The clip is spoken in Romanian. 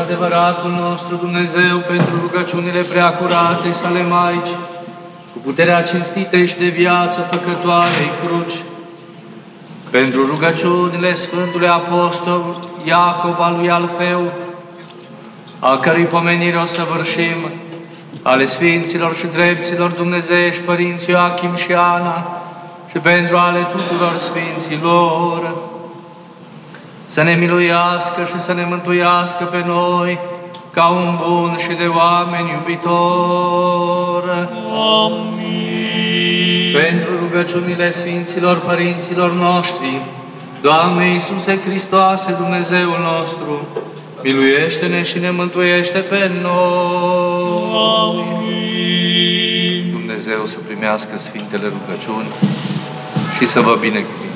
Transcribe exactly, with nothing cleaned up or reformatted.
adevăratul nostru Dumnezeu, pentru rugăciunile preacurate sale Maici, cu puterea cinstitei și de viață făcătoarei cruci, pentru rugăciunile Sfântului Apostol Iacov al lui Alfeu, a cărui pomenire o săvârșim, ale Sfinților și Drepților Dumnezeiești, Părinții Ioachim și Ana, și pentru ale tuturor Sfinților, să ne miluiască și să ne mântuiască pe noi, ca un bun și de oameni iubitor. Amin. Pentru rugăciunile Sfinților Părinților noștri, Doamne Iisuse Hristoase, Dumnezeul nostru, miluiește-ne și ne mântuiește pe noi. Amin. Dumnezeu să primească Sfintele rugăciuni și să vă binecuvânteze.